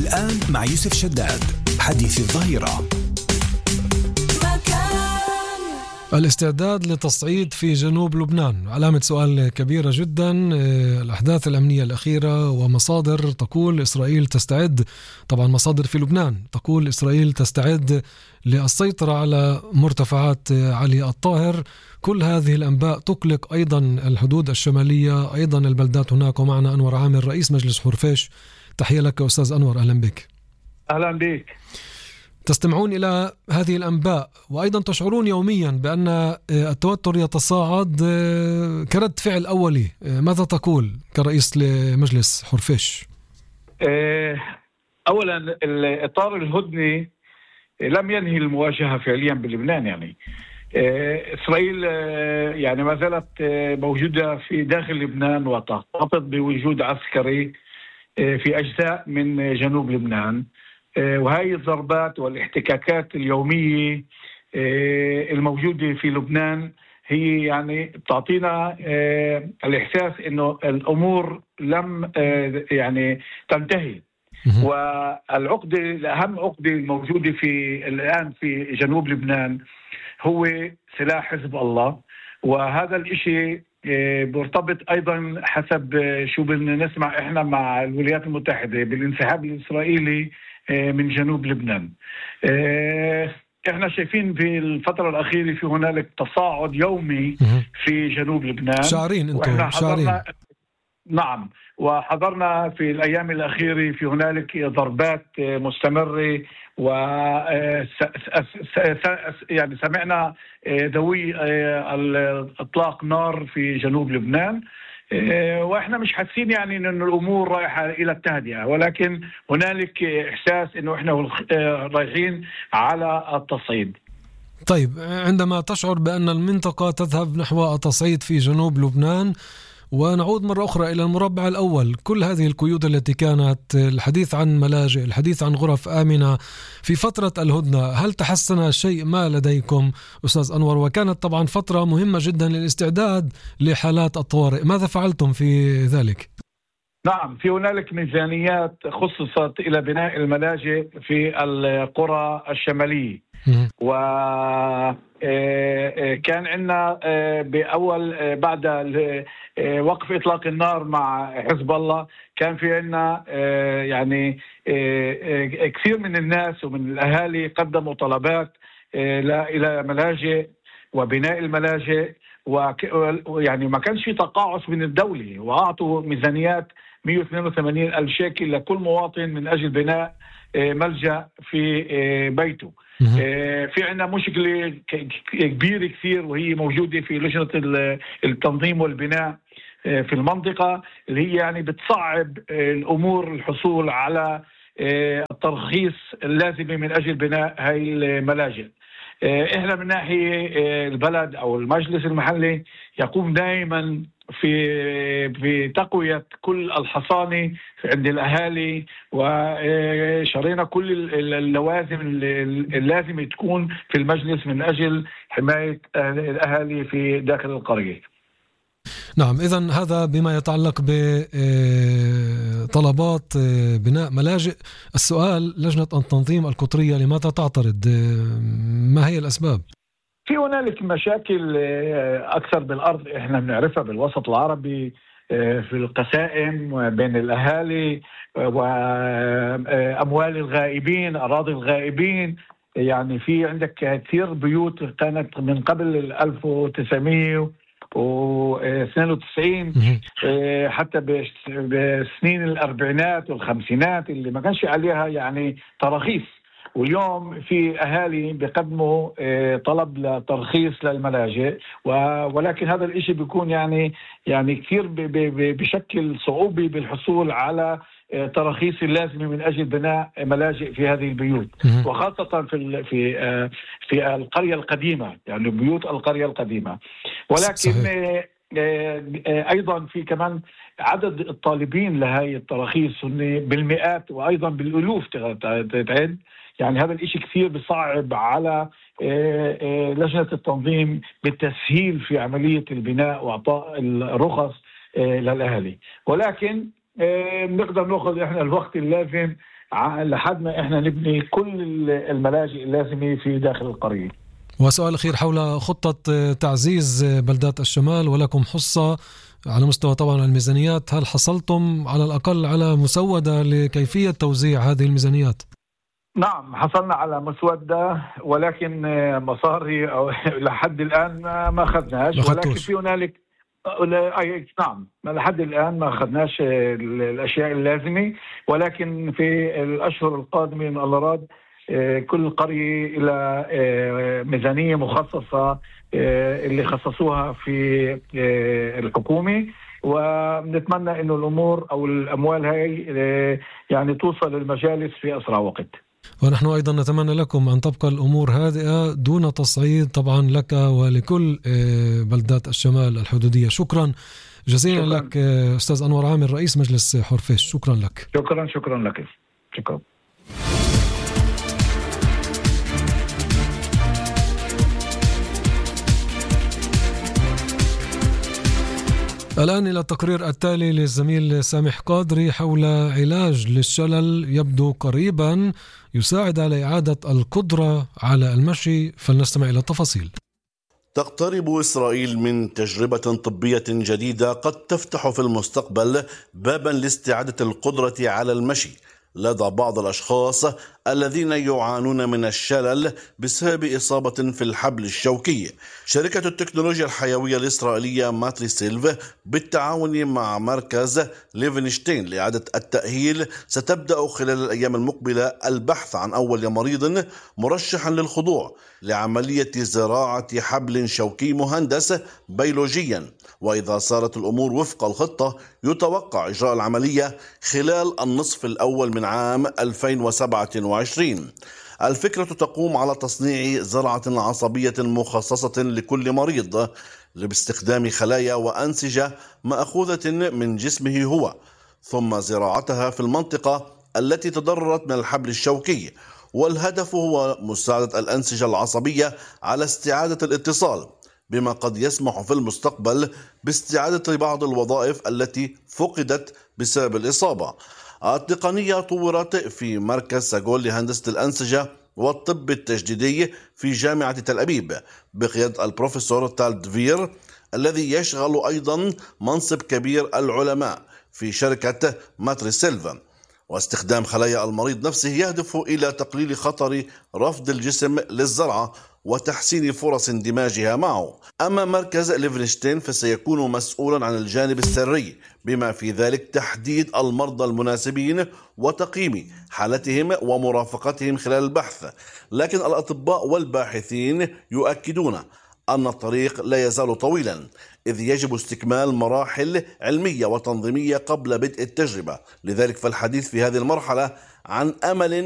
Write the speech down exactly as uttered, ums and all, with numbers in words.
الآن مع يوسف شداد حديث الظهيرة. الاستعداد لتصعيد في جنوب لبنان علامة سؤال كبيرة جدا. الأحداث الأمنية الأخيرة ومصادر تقول إسرائيل تستعد، طبعا مصادر في لبنان تقول إسرائيل تستعد للسيطرة على مرتفعات علي الطاهر. كل هذه الأنباء تقلق أيضا الحدود الشمالية، أيضا البلدات هناك. ومعنا أنور عامر رئيس مجلس حرفيش. تحية لك أستاذ أنور، أهلا بك. أهلا بك. تستمعون إلى هذه الأنباء وأيضا تشعرون يوميا بأن التوتر يتصاعد كرد فعل أولي، ماذا تقول كرئيس لمجلس حرفيش؟ أولا الإطار الهدني لم ينهي المواجهة فعليا بلبنان. يعني إسرائيل يعني ما زالت موجودة في داخل لبنان وتحتفظ بوجود عسكري في أجزاء من جنوب لبنان، وهي الضربات والاحتكاكات اليومية الموجودة في لبنان هي يعني تعطينا الإحساس إنه الأمور لم يعني تنتهي. والعقدة الأهم عقدة الموجودة في الآن في جنوب لبنان هو سلاح حزب الله، وهذا الإشي مرتبط أيضا حسب شو بدنا نسمع إحنا مع الولايات المتحدة بالانسحاب الإسرائيلي من جنوب لبنان. احنا شايفين في الفترة الأخيرة في هنالك تصاعد يومي في جنوب لبنان. شعرين انتم شعرين. نعم، وحضرنا في الأيام الأخيرة في هنالك ضربات مستمرة، و يعني سمعنا ذوي إطلاق نار في جنوب لبنان، واحنا مش حاسين يعني ان الامور رايحه الى التهدئه، ولكن هنالك احساس انه احنا رايحين على التصعيد. طيب، عندما تشعر بان المنطقه تذهب نحو التصعيد في جنوب لبنان، ونعود مرة أخرى إلى المربع الأول، كل هذه القيود التي كانت، الحديث عن ملاجئ، الحديث عن غرف آمنة في فترة الهدنة، هل تحسن شيء ما لديكم أستاذ أنور؟ وكانت طبعا فترة مهمة جدا للاستعداد لحالات الطوارئ، ماذا فعلتم في ذلك؟ نعم، في هنالك ميزانيات خصصت إلى بناء الملاجئ في القرى الشمالية، وكان عندنا بأول بعد وقف إطلاق النار مع حزب الله كان في عندنا يعني كثير من الناس ومن الأهالي قدموا طلبات إلى ملاجئ وبناء الملاجئ، ويعني ما كانش في تقاعس من الدولة، وأعطوا ميزانيات مئة واثنين وثمانين ألف شيكل لكل مواطن من أجل بناء ملجأ في بيته. في عندنا مشكلة كبيرة كثير وهي موجودة في لجنة التنظيم والبناء في المنطقة، اللي هي يعني بتصعب الأمور الحصول على الترخيص اللازم من أجل بناء هاي الملاجئ. إحنا من ناحية البلد أو المجلس المحلي يقوم دائما في في تقوية كل الحصانة عند الأهالي، وشرينا كل اللوازم اللازم تكون في المجلس من أجل حماية الأهالي في داخل القرية. نعم، إذن هذا بما يتعلق بطلبات بناء ملاجئ. السؤال، لجنة التنظيم القطرية لماذا تعترض؟ ما هي الأسباب؟ في هنالك مشاكل أكثر بالأرض إحنا بنعرفها بالوسط العربي، في القسائم بين الأهالي وأموال الغائبين، أراضي الغائبين. يعني في عندك كثير بيوت كانت من قبل ألف وتسعمئة واثنين وتسعين حتى بسنين الأربعينات والخمسينات اللي ما كانش عليها يعني تراخيص، واليوم في أهالي بيقدموا طلب لترخيص للملاجئ، ولكن هذا الإشي بيكون يعني يعني كثير بشكل صعوبة بالحصول على تراخيص اللازمة من أجل بناء ملاجئ في هذه البيوت، وخاصة في في في القرية القديمة، يعني بيوت القرية القديمة. ولكن أيضا في كمان عدد الطالبين لهذه التراخيص بالمئات وأيضا بالألوف تعد. يعني هذا الإشي كثير بصعب على لجنة التنظيم بالتسهيل في عملية البناء وإعطاء الرخص للأهالي. ولكن بنقدر ناخذ احنا الوقت اللازم لحد ما احنا نبني كل الملاجئ اللازمه في داخل القريه. وسؤال أخير حول خطة تعزيز بلدات الشمال، ولكم حصة على مستوى طبعا الميزانيات، هل حصلتم على الأقل على مسودة لكيفية توزيع هذه الميزانيات؟ نعم حصلنا على مسودة، ولكن مصاري أو لحد الآن ما أخذناش، ولكن في هنالك نعم لحد الآن ما أخذناش الأشياء اللازمة، ولكن في الأشهر القادمة إن الله راد كل قرية إلى ميزانية مخصصة اللي خصصوها في الحكومة، ونتمنى إنه الأمور أو الأموال هاي يعني توصل للمجالس في أسرع وقت. ونحن أيضا نتمنى لكم أن تبقى الأمور هادئة دون تصعيد طبعا لك ولكل بلدات الشمال الحدودية. شكرا جزيلا شكرا. لك أستاذ أنور عامر رئيس مجلس حرفيش، شكرا لك. شكرا شكرا لك. شكرا. الآن إلى التقرير التالي للزميل سامح قادري حول علاج للشلل يبدو قريبا يساعد على إعادة القدرة على المشي، فلنستمع إلى التفاصيل. تقترب إسرائيل من تجربة طبية جديدة قد تفتح في المستقبل بابا لاستعادة القدرة على المشي لدى بعض الأشخاص الذين يعانون من الشلل بسبب إصابة في الحبل الشوكي. شركة التكنولوجيا الحيوية الإسرائيلية ماتريسيلف بالتعاون مع مركز ليفنشتين لإعادة التأهيل ستبدأ خلال الأيام المقبلة البحث عن أول مريض مرشح للخضوع لعملية زراعة حبل شوكي مهندس بيولوجيا، وإذا صارت الأمور وفق الخطة يتوقع إجراء العملية خلال النصف الأول من عام ألفين وسبعة وعشرين. الفكرة تقوم على تصنيع زرعة عصبية مخصصة لكل مريض باستخدام خلايا وأنسجة مأخوذة من جسمه هو، ثم زراعتها في المنطقة التي تضررت من الحبل الشوكي، والهدف هو مساعدة الأنسجة العصبية على استعادة الاتصال، بما قد يسمح في المستقبل باستعادة بعض الوظائف التي فقدت بسبب الإصابة. التقنية طورت في مركز ساجول لهندسة الأنسجة والطب التجديدي في جامعة تل أبيب بقيادة البروفيسور تال دفير، الذي يشغل أيضا منصب كبير العلماء في شركة ماتريسيلف. واستخدام خلايا المريض نفسه يهدف إلى تقليل خطر رفض الجسم للزرعة وتحسين فرص اندماجها معه. أما مركز ليفنشتين فسيكون مسؤولا عن الجانب السري، بما في ذلك تحديد المرضى المناسبين وتقييم حالتهم ومرافقتهم خلال البحث. لكن الأطباء والباحثين يؤكدون أن الطريق لا يزال طويلا، إذ يجب استكمال مراحل علمية وتنظيمية قبل بدء التجربة. لذلك فالحديث في هذه المرحلة عن أمل